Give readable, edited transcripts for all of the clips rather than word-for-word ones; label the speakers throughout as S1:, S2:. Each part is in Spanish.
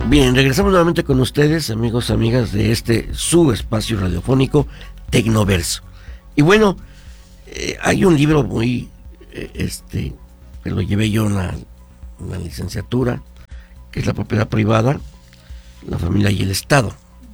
S1: Bien, regresamos nuevamente con ustedes, amigos, amigas de su espacio radiofónico Tecnoverso. Y bueno, hay un libro muy, que lo llevé yo en la licenciatura, que es La propiedad privada, la familia y el Estado,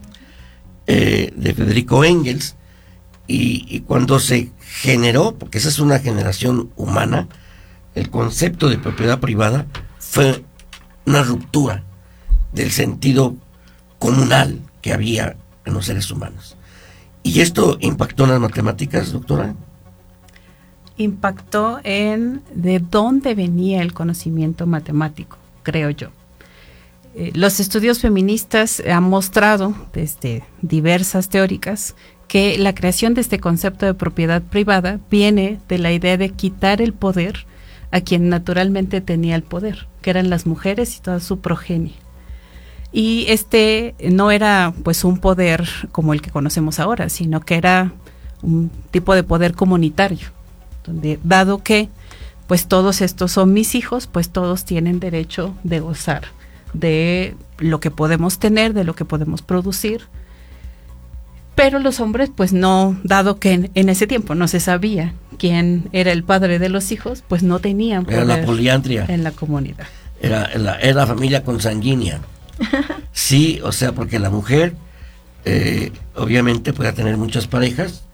S1: de Federico Engels, y cuando se generó, porque esa es una generación humana, el concepto de propiedad privada fue una ruptura del sentido comunal que había en los seres humanos. ¿Y esto impactó en las matemáticas, doctora?
S2: Impactó en de dónde venía el conocimiento matemático, creo yo. Los estudios feministas han mostrado desde diversas teóricas que la creación de este concepto de propiedad privada viene de la idea de quitar el poder a quien naturalmente tenía el poder, que eran las mujeres y toda su progenie. Y no era pues un poder como el que conocemos ahora, sino que era un tipo de poder comunitario, donde dado que pues todos estos son mis hijos, pues todos tienen derecho de gozar de lo que podemos tener, de lo que podemos producir. Pero los hombres pues no, dado que en ese tiempo no se sabía quién era el padre de los hijos, pues no tenían poder.
S1: Era la poliandria
S2: en la comunidad.
S1: Era la familia consanguínea. Sí, o sea, porque la mujer obviamente podía tener muchas parejas,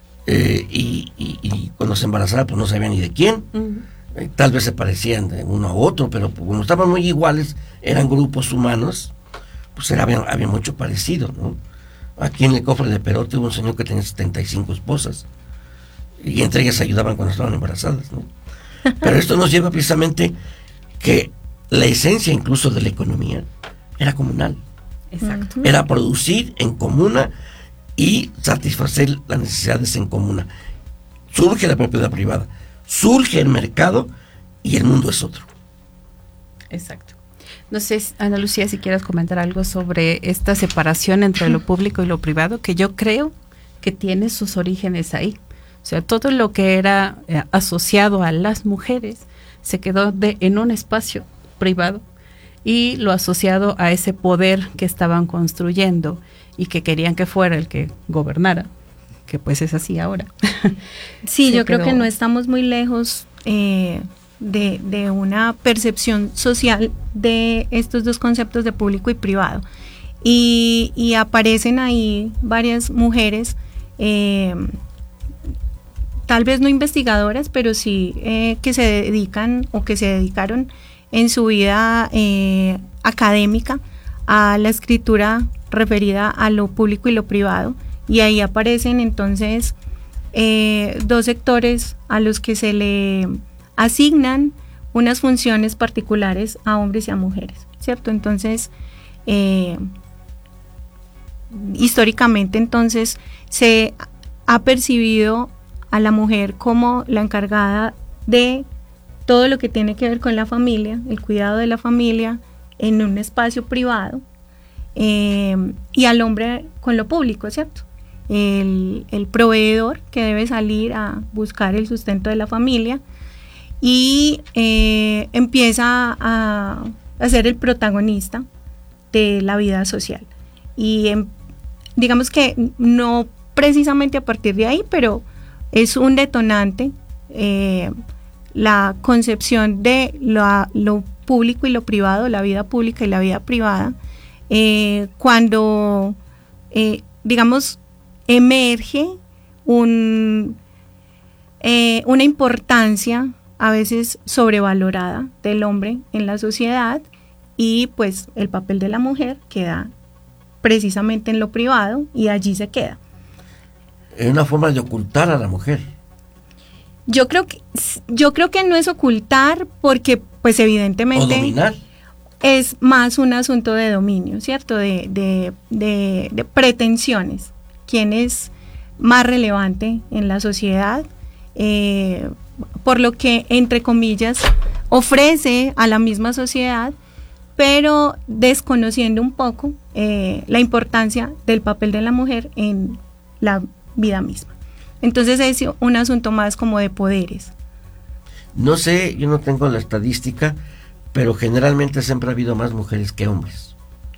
S1: y cuando se embarazaba pues no sabía ni de quién. Tal vez se parecían de uno a otro, pero como estaban muy iguales, eran grupos humanos, pues había mucho parecido, ¿no? Aquí en el Cofre de Perote hubo un señor que tenía 75 esposas, y entre ellas ayudaban cuando estaban embarazadas, ¿no? Pero esto nos lleva precisamente que la esencia incluso de la economía era comunal.
S2: Exacto.
S1: Era producir en comuna y satisfacer las necesidades en comuna. Surge la propiedad privada, surge el mercado y el mundo es otro.
S2: Exacto. No sé, Ana Lucía, si quieres comentar algo sobre esta separación entre lo público y lo privado, que yo creo que tiene sus orígenes ahí. O sea, todo lo que era asociado a las mujeres se quedó en un espacio privado, y lo asociado a ese poder que estaban construyendo y que querían que fuera el que gobernara, que pues es así ahora.
S3: Sí, yo creo que no estamos muy lejos de una percepción social de estos dos conceptos de público y privado. Y aparecen ahí varias mujeres, tal vez no investigadoras, pero sí que se dedican o que se dedicaron en su vida académica a la escritura referida a lo público y lo privado, y ahí aparecen entonces dos sectores a los que se le asignan unas funciones particulares a hombres y a mujeres, ¿cierto? Entonces, históricamente entonces se ha percibido a la mujer como la encargada de todo lo que tiene que ver con la familia, el cuidado de la familia en un espacio privado, y al hombre con lo público, ¿cierto? El proveedor que debe salir a buscar el sustento de la familia y empieza a ser el protagonista de la vida social. Y digamos que no precisamente a partir de ahí, pero es un detonante la concepción de lo público y lo privado, la vida pública y la vida privada, cuando, digamos, emerge una importancia a veces sobrevalorada del hombre en la sociedad, y pues el papel de la mujer queda precisamente en lo privado y allí se queda.
S1: Es una forma de ocultar a la mujer.
S3: Yo creo que no es ocultar, porque pues evidentemente
S1: o dominar.
S3: Es más un asunto de dominio, ¿cierto? De pretensiones. ¿Quién es más relevante en la sociedad? Por lo que, entre comillas, ofrece a la misma sociedad, pero desconociendo un poco la importancia del papel de la mujer en la vida misma. Entonces es un asunto más como de poderes.
S1: No sé, yo no tengo la estadística, pero generalmente siempre ha habido más mujeres que hombres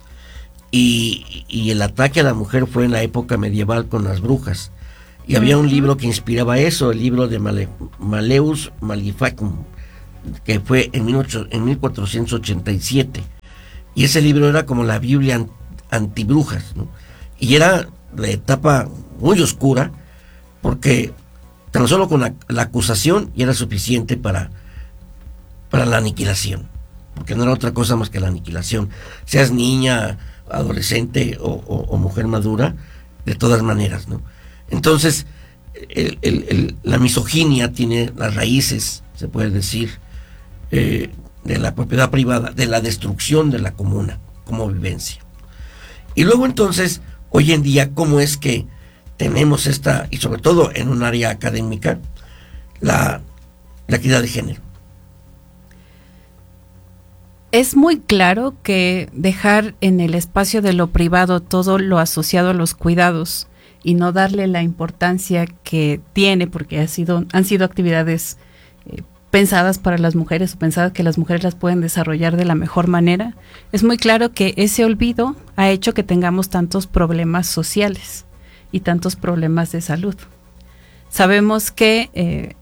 S1: y el ataque a la mujer fue en la época medieval con las brujas. Y había un libro que inspiraba eso, el libro de Malleus Maleficum, que fue en 1487. Y ese libro era como la Biblia antibrujas, ¿no? Y era de etapa muy oscura, porque tan solo con la acusación ya era suficiente para la aniquilación, porque no era otra cosa más que la aniquilación, seas niña, adolescente o mujer madura, de todas maneras, ¿no? Entonces, la misoginia tiene las raíces, se puede decir, de la propiedad privada, de la destrucción de la comuna como vivencia. Y luego entonces, hoy en día, ¿cómo es que tenemos esta, y sobre todo en un área académica, la equidad de género?
S2: Es muy claro que dejar en el espacio de lo privado todo lo asociado a los cuidados y no darle la importancia que tiene, porque han sido actividades pensadas para las mujeres o pensadas que las mujeres las pueden desarrollar de la mejor manera, es muy claro que ese olvido ha hecho que tengamos tantos problemas sociales y tantos problemas de salud. Sabemos que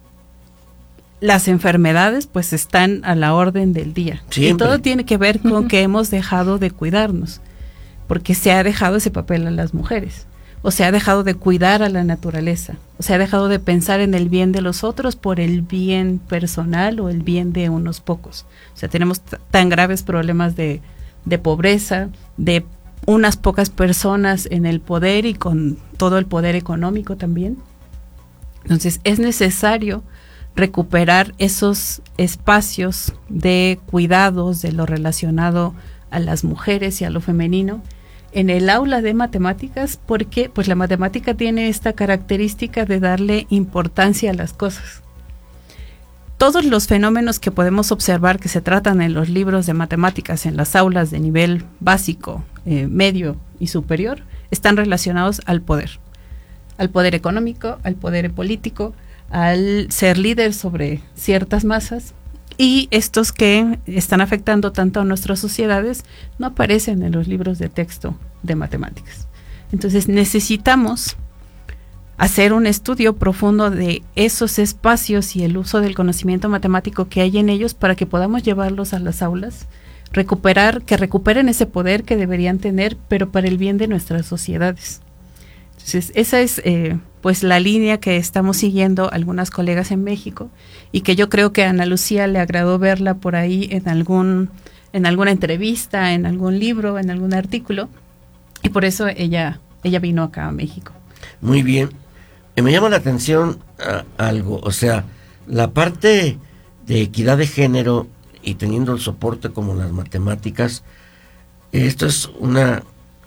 S2: las enfermedades pues están a la orden del día. Siempre. Y todo tiene que ver con que hemos dejado de cuidarnos, porque se ha dejado ese papel a las mujeres, o se ha dejado de cuidar a la naturaleza, o se ha dejado de pensar en el bien de los otros por el bien personal o el bien de unos pocos. O sea, tenemos tan graves problemas de pobreza, de unas pocas personas en el poder y con todo el poder económico también. Entonces es necesario recuperar esos espacios de cuidados de lo relacionado a las mujeres y a lo femenino en el aula de matemáticas, porque pues la matemática tiene esta característica de darle importancia a las cosas. Todos los fenómenos que podemos observar que se tratan en los libros de matemáticas en las aulas de nivel básico, medio y superior, están relacionados al poder económico, al poder político, al ser líder sobre ciertas masas, y estos que están afectando tanto a nuestras sociedades no aparecen en los libros de texto de matemáticas. Entonces necesitamos hacer un estudio profundo de esos espacios y el uso del conocimiento matemático que hay en ellos para que podamos llevarlos a las aulas, que recuperen ese poder que deberían tener, pero para el bien de nuestras sociedades. Entonces, esa es pues la línea que estamos siguiendo algunas colegas en México, y que yo creo que a Ana Lucía le agradó verla por ahí en alguna entrevista, en algún libro, en algún artículo, y por eso ella vino acá a México.
S1: Muy bien. Me llama la atención algo, o sea, la parte de equidad de género y teniendo el soporte como las matemáticas, esto es una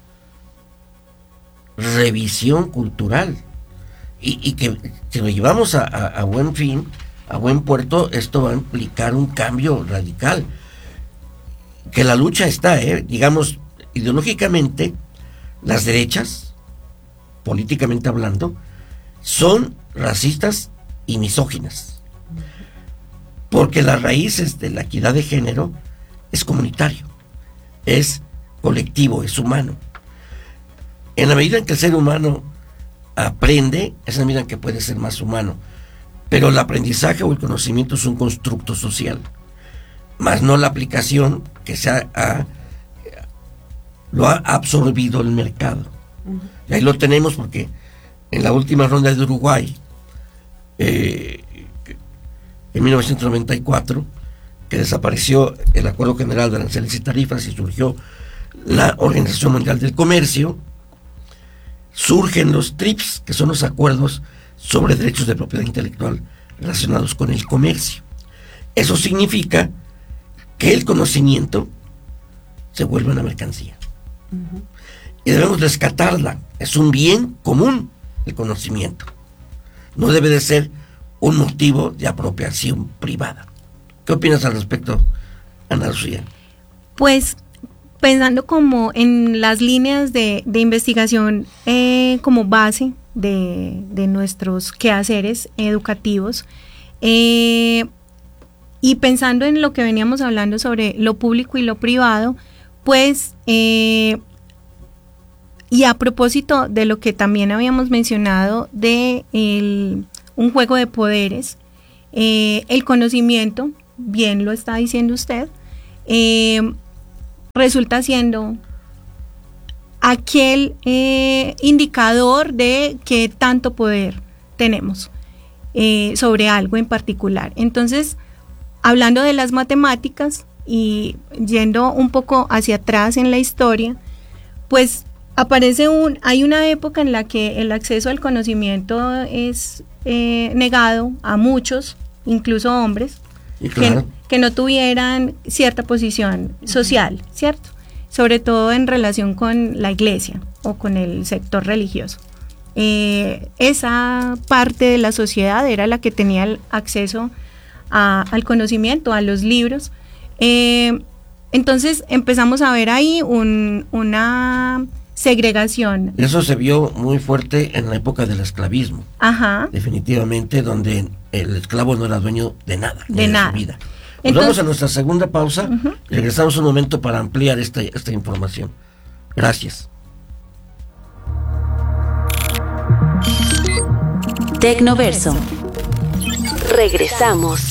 S1: revisión cultural, y que si lo llevamos a buen fin, a buen puerto, esto va a implicar un cambio radical, que la lucha está, digamos, ideológicamente, las derechas, políticamente hablando, son racistas y misóginas, porque las raíces de la equidad de género es comunitario, es colectivo, es humano. En la medida en que el ser humano aprende, es la medida en que puede ser más humano. Pero el aprendizaje o el conocimiento es un constructo social, más no la aplicación que lo ha absorbido el mercado. Y ahí lo tenemos porque en la última ronda de Uruguay, en 1994, que desapareció el Acuerdo General de Aranceles y Tarifas y surgió la Organización Mundial del Comercio, surgen los TRIPS, que son los acuerdos sobre derechos de propiedad intelectual relacionados con el comercio. Eso significa que el conocimiento se vuelve una mercancía. Y debemos rescatarla. Es un bien común el conocimiento. No debe de ser un motivo de apropiación privada. ¿Qué opinas al respecto, Ana Lucía?
S3: Pues pensando como en las líneas de investigación como base de nuestros quehaceres educativos, y pensando en lo que veníamos hablando sobre lo público y lo privado, pues Y a propósito de lo que también habíamos mencionado de un juego de poderes, el conocimiento, bien lo está diciendo usted, resulta siendo aquel indicador de qué tanto poder tenemos sobre algo en particular. Entonces, hablando de las matemáticas y yendo un poco hacia atrás en la historia, pues hay una época en la que el acceso al conocimiento es negado a muchos, incluso hombres,
S1: claro,
S3: que no tuvieran cierta posición social, ¿cierto? Sobre todo en relación con la iglesia o con el sector religioso. Esa parte de la sociedad era la que tenía el acceso al conocimiento, a los libros. Entonces empezamos a ver ahí una segregación.
S1: Eso se vio muy fuerte en la época del esclavismo.
S3: Ajá.
S1: Definitivamente, donde el esclavo no era dueño de nada,
S3: de nada.
S1: Su vida. Entonces, vamos a nuestra segunda pausa. Regresamos un momento para ampliar esta información. Gracias.
S4: Tecnoverso. Regresamos.